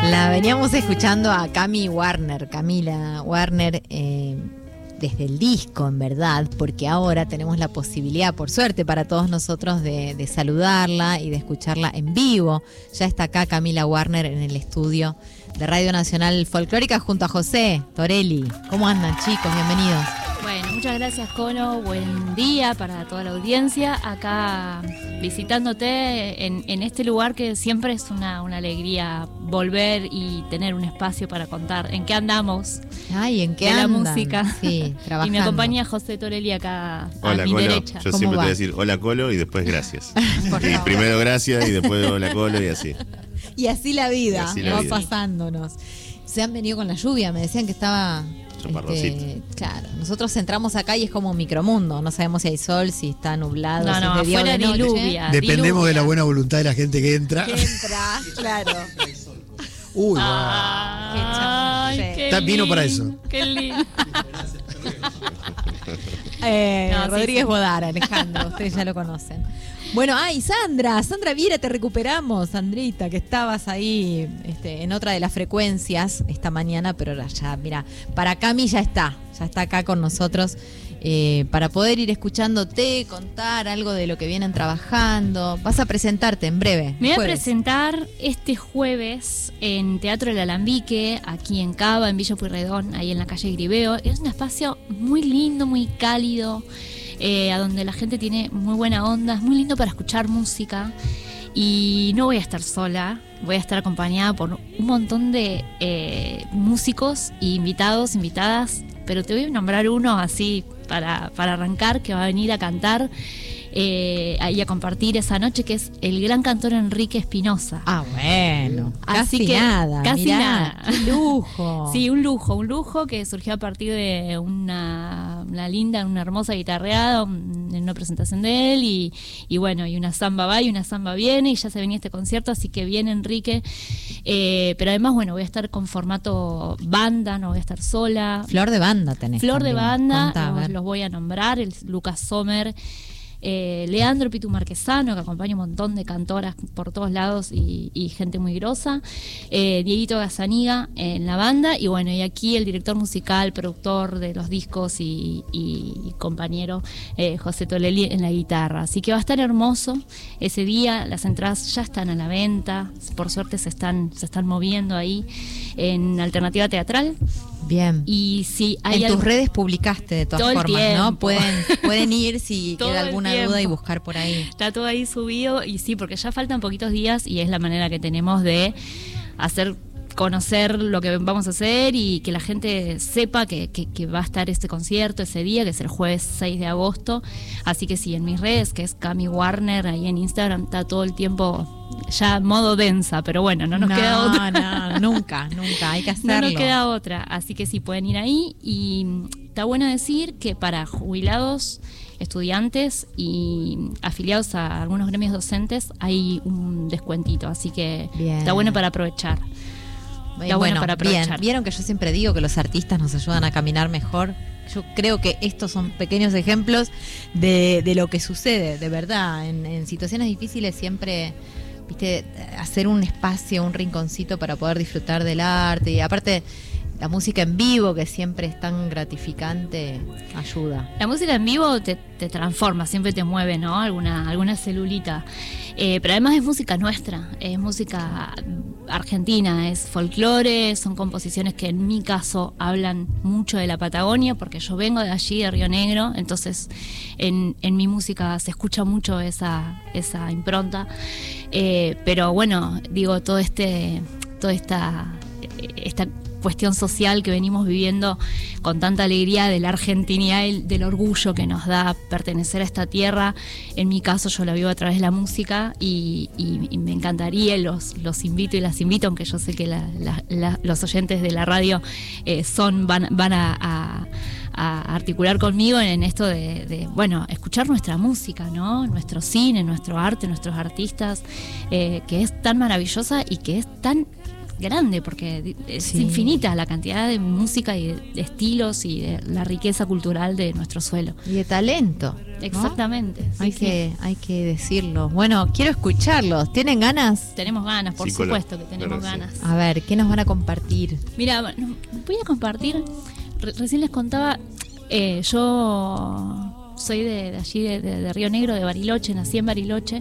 La veníamos escuchando a Camila Warner, desde el disco, en verdad, porque ahora tenemos la posibilidad, por suerte para todos nosotros, de saludarla y de escucharla en vivo. Ya está acá Camila Warner en el estudio de Radio Nacional Folclórica junto a José Torelli. ¿Cómo andan, chicos? Bienvenidos. Bueno, muchas gracias, Cono. Buen día para toda la audiencia. Acá visitándote en este lugar que siempre es una alegría volver y tener un espacio para contar en qué andamos. Ay, ¿en qué andan? De la música. Sí, trabajando. Y me acompaña José Torelli acá hola, a mi Colo. derecha. Yo siempre te voy a decir hola, Colo, y después gracias. Y primero gracias y después hola, Colo, y así. Y así la vida va vida. pasándonos. Se han venido con la lluvia, me decían que estaba... claro, nosotros entramos acá y es como micromundo, no sabemos si hay sol, si está nublado, si es de día o de noche. Diluvia. Dependemos de la buena voluntad de la gente que entra. Claro. Uy, Ay, qué está vino para lindo, eso. Qué lindo. Rodríguez Bodar, Alejandro, ustedes ya lo conocen. Bueno, y Sandra Viera, te recuperamos, Sandrita, que estabas ahí en otra de las frecuencias esta mañana, pero ahora ya, mira, para Cami ya está acá con nosotros, para poder ir escuchándote, contar algo de lo que vienen trabajando. Vas a presentarte en breve. Me voy a presentar este jueves en Teatro El Alambique, aquí en Cava, en Villa Pueyrredón, ahí en la calle Gribeo. Es un espacio muy lindo, muy cálido, a donde la gente tiene muy buena onda, es muy lindo para escuchar música. Y no voy a estar sola, voy a estar acompañada por un montón de músicos e invitados, invitadas, pero te voy a nombrar uno así para arrancar, que va a venir a cantar y a compartir esa noche, que es el gran cantor Enrique Espinosa. Ah, bueno, casi nada. ¡Qué lujo! Sí, un lujo que surgió a partir de una hermosa guitarreada en una presentación de él y bueno, y una samba va y una samba viene y ya se venía este concierto, así que viene Enrique, pero además, bueno, voy a estar con formato banda, no voy a estar sola. Flor de banda tenés. Flor también. de banda, Contá, los voy a nombrar, el Lucas Sommer, Leandro Pitu Marquesano, que acompaña un montón de cantoras por todos lados y gente muy grosa, Dieguito Gazzaniga en la banda, y bueno, y aquí el director musical, productor de los discos y compañero José Torelli en la guitarra. Así que va a estar hermoso ese día. Las entradas ya están a la venta, por suerte se están moviendo ahí en Alternativa Teatral. Bien. Y si hay en tus redes publicaste de todas formas, ¿no? Pueden ir si queda alguna duda y buscar por ahí. Está todo ahí subido y sí, porque ya faltan poquitos días y es la manera que tenemos de hacer conocer lo que vamos a hacer y que la gente sepa que va a estar este concierto ese día, que es el jueves 6 de agosto. Así que sí, en mis redes, que es Cami Warner, ahí en Instagram, está todo el tiempo ya modo densa, pero bueno, no nos queda otra. No, nunca, hay que hacerlo. No nos queda otra, así que sí, pueden ir ahí. Y está bueno decir que para jubilados, estudiantes y afiliados a algunos gremios docentes hay un descuentito, así que bien. Está bueno para aprovechar. Bueno, para aprovechar. Bien. Vieron que yo siempre digo que los artistas nos ayudan a caminar mejor. Yo creo que estos son pequeños ejemplos de lo que sucede, de verdad. En situaciones difíciles siempre, viste, hacer un espacio, un rinconcito para poder disfrutar del arte. Y aparte, la música en vivo, que siempre es tan gratificante, ayuda. La música en vivo te transforma, siempre te mueve, ¿no? Alguna celulita. Pero además es música nuestra, es música argentina, es folclore, son composiciones que en mi caso hablan mucho de la Patagonia, porque yo vengo de allí, de Río Negro, entonces en mi música se escucha mucho esa impronta. Pero bueno, digo, toda esta cuestión social que venimos viviendo con tanta alegría, de la argentinidad y del orgullo que nos da pertenecer a esta tierra. En mi caso yo la vivo a través de la música y me encantaría, los invito y las invito, aunque yo sé que los oyentes de la radio van a articular conmigo en esto de bueno, escuchar nuestra música, ¿no? Nuestro cine, nuestro arte, nuestros artistas, que es tan maravillosa y que es tan grande, porque es infinita la cantidad de música y de estilos y de la riqueza cultural de nuestro suelo. Y de talento. Exactamente. ¿No? Sí, hay que decirlo. Bueno, quiero escucharlos. ¿Tienen ganas? Tenemos ganas, por supuesto que tenemos ganas. A ver, ¿qué nos van a compartir? Mira, voy a compartir, recién les contaba, yo soy de allí, de Río Negro, de Bariloche, nací en Bariloche,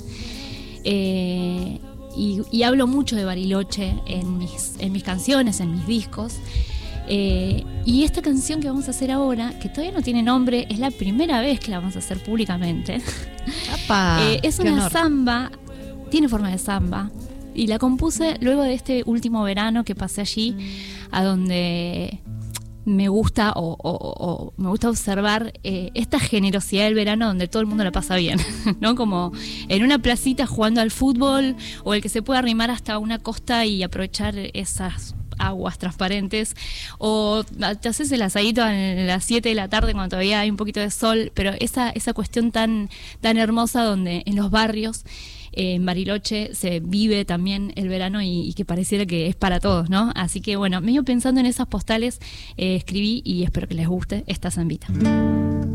y hablo mucho de Bariloche en mis canciones, en mis discos. Y esta canción que vamos a hacer ahora, que todavía no tiene nombre, es la primera vez que la vamos a hacer públicamente. Es una samba, tiene forma de samba, y la compuse luego de este último verano que pasé allí, a donde me gusta o me gusta observar esta generosidad del verano donde todo el mundo la pasa bien, ¿no? Como en una placita jugando al fútbol, o el que se puede arrimar hasta una costa y aprovechar esas aguas transparentes, o te haces el asadito a las 7 de la tarde cuando todavía hay un poquito de sol, pero esa cuestión tan hermosa donde en los barrios, en Bariloche, se vive también el verano y que pareciera que es para todos, ¿no? Así que bueno, medio pensando en esas postales, escribí, y espero que les guste esta zambita.